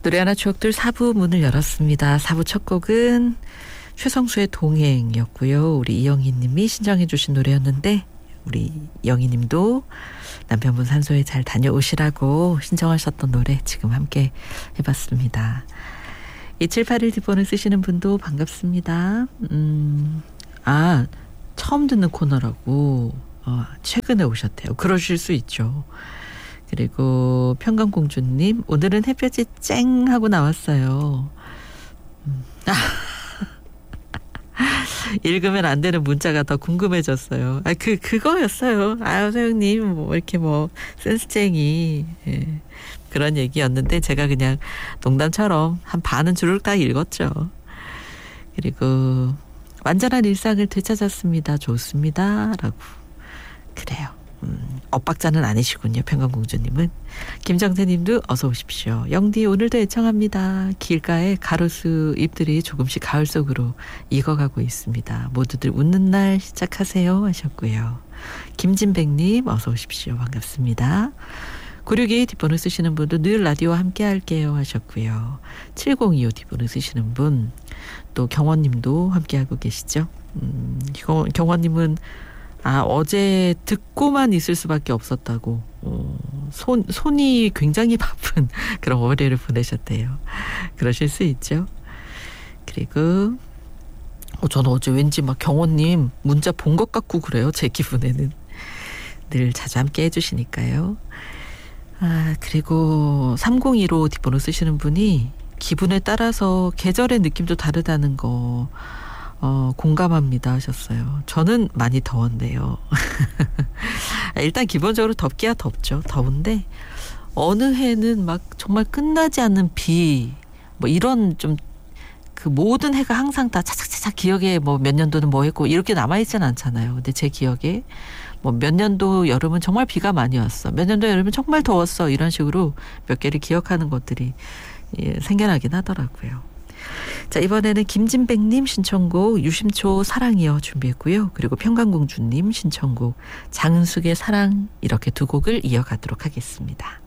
노래하나 추억들 4부 문을 열었습니다. 4부 첫 곡은 최성수의 동행이었고요. 우리 이영희 님이 신청해 주신 노래였는데 우리 영희 님도 남편분 산소에 잘 다녀오시라고 신청하셨던 노래 지금 함께 해봤습니다. 2781 뒷번호 쓰시는 분도 반갑습니다. 처음 듣는 코너라고 최근에 오셨대요. 그러실 수 있죠. 그리고 평강공주님, 오늘은 햇볕이 쨍 하고 나왔어요. 읽으면 안 되는 문자가 더 궁금해졌어요. 그거였어요. 서영님, 이렇게 센스쟁이. 예, 그런 얘기였는데, 제가 그냥 농담처럼 한 반은 주르륵 다 읽었죠. 그리고, 완전한 일상을 되찾았습니다. 좋습니다. 라고. 그래요. 엇박자는 아니시군요. 평강공주님은. 김정태님도 어서 오십시오. 영디 오늘도 애청합니다. 길가에 가로수 잎들이 조금씩 가을 속으로 익어가고 있습니다. 모두들 웃는 날 시작하세요 하셨고요. 김진백님 어서 오십시오. 반갑습니다. 962 뒷번호 쓰시는 분도 늘 라디오와 함께 할게요 하셨고요. 7025 뒷번호 쓰시는 분 또 경원님도 함께하고 계시죠. 경원님은 어제 듣고만 있을 수밖에 없었다고 손이 굉장히 바쁜 그런 월요일을 보내셨대요. 그러실 수 있죠. 그리고 저는 어제 왠지 경원님 문자 본 것 같고 그래요. 제 기분에는. 늘 자주 함께 해주시니까요. 그리고 3015 뒷번호 쓰시는 분이 기분에 따라서 계절의 느낌도 다르다는 거 공감합니다 하셨어요. 저는 많이 더웠네요. 일단 기본적으로 덥기야 덥죠. 더운데 어느 해는 정말 끝나지 않는 비 이런 좀 그 모든 해가 항상 다 차차차차 기억에 몇 년도는 했고 이렇게 남아있진 않잖아요. 근데 제 기억에 몇 년도 여름은 정말 비가 많이 왔어. 몇 년도 여름은 정말 더웠어. 이런 식으로 몇 개를 기억하는 것들이 생겨나긴 하더라고요. 자, 이번에는 김진백님 신청곡 유심초 사랑이여 준비했고요. 그리고 평강공주님 신청곡 장은숙의 사랑 이렇게 두 곡을 이어가도록 하겠습니다.